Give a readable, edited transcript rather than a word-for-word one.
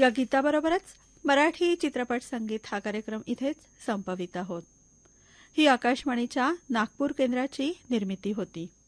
या गीताबरोबरच मराठी चित्रपट संगीत हा कार्यक्रम इथेच संपवित आहोत. ही आकाशवाणीच्या नागपूर केंद्राची निर्मिती होती.